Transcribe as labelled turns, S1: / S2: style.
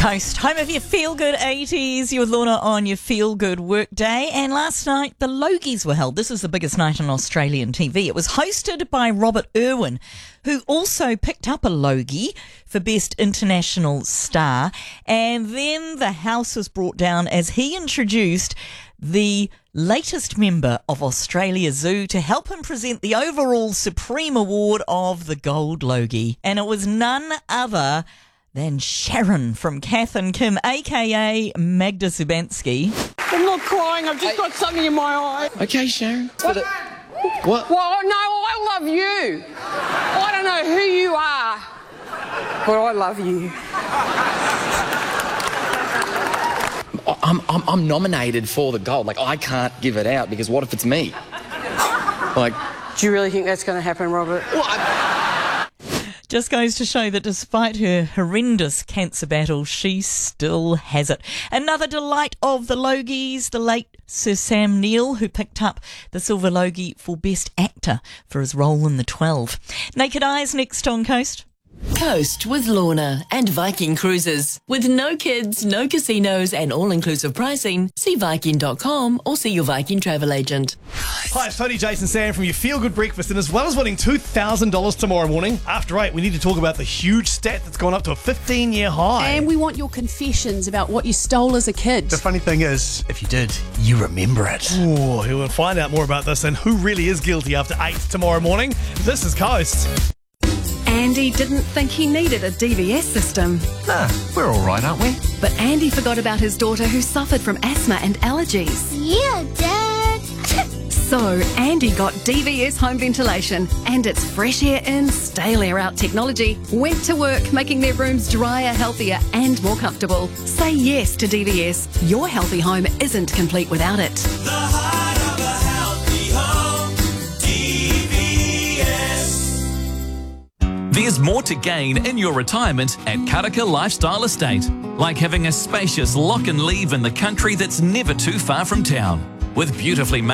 S1: Coast, home of your feel-good 80s. You're with Lorna on your feel-good work day. And last night, the Logies were held. This is the biggest night on Australian TV. It was hosted by Robert Irwin, who also picked up a Logie for Best International Star. And then the house was brought down as he introduced the latest member of Australia Zoo to help him present the overall Supreme Award of the Gold Logie. And it was none other than Sharon from Kath and Kim, a.k.a. Magda Szubanski.
S2: I'm not crying, I've just got something in my eye.
S3: Okay, Sharon.
S2: What? Well, no, I love you. I don't know who you are, but I love you.
S3: I'm nominated for the gold. Like, I can't give it out because what if it's me? Like,
S2: Do you really think that's going to happen, Robert?
S1: Just goes to show that despite her horrendous cancer battle, she still has it. Another delight of the Logies, the late Sir Sam Neill, who picked up the Silver Logie for Best Actor for his role in The 12. Naked Eyes next on Coast.
S4: Coast with Lorna and Viking Cruises. With no kids, no casinos and all-inclusive pricing, see Viking.com or see your Viking travel agent.
S5: Hi, it's Tony, Jason, Sam from your Feel Good Breakfast, and as well as winning $2,000 tomorrow morning, after 8, we need to talk about the huge stat that's gone up to a 15-year high.
S6: And we want your confessions about what you stole as a kid.
S7: The funny thing is, if you did, you remember it.
S5: Ooh, we'll find out more about this and who really is guilty after 8 tomorrow morning. This is Coast.
S8: Andy didn't think he needed a DVS system.
S7: Nah, we're all right, aren't we?
S8: But Andy forgot about his daughter who suffered from asthma and allergies.
S9: Yeah, Dad.
S8: So Andy got DVS home ventilation and its fresh air in, stale air out technology went to work making their rooms drier, healthier and more comfortable. Say yes to DVS. Your healthy home isn't complete without it.
S10: The heart of a healthy home, DVS.
S11: There's more to gain in your retirement at Karaka Lifestyle Estate, like having a spacious lock and leave in the country that's never too far from town. With beautifully